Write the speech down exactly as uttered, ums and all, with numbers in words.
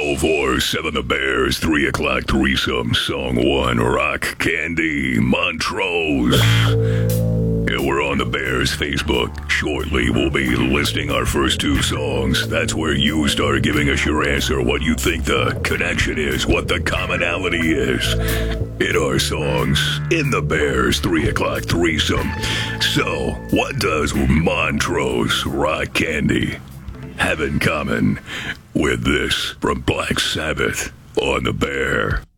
oh four seven The Bears, three o'clock threesome, song one, Rock Candy, Montrose. Yeah, we're on the Bears Facebook. Shortly, we'll be listing our first two songs. That's where you start giving us your answer, what you think the connection is, what the commonality is in our songs in the Bears three o'clock threesome. So, what does Montrose, Rock Candy have in common with this from Black Sabbath on the Bear?